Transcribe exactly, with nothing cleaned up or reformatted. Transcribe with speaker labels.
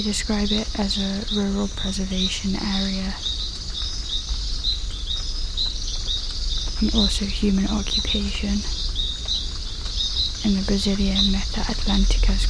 Speaker 1: They describe it as a rural preservation area and also human occupation in the Brazilian Mata Atlântica's